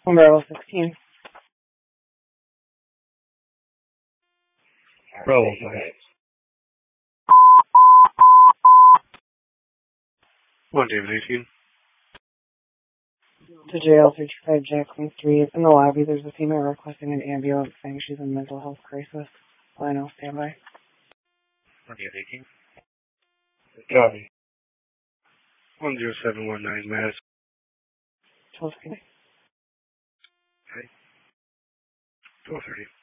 Bravo 16. Bravo 5. One David 18. To jail 35 Jackson Street. In the lobby, there's a female requesting an ambulance saying she's in mental health crisis. Lionel, stand by. One David 18. Copy. 10719 Mass. 12:30. Okay. 12:30.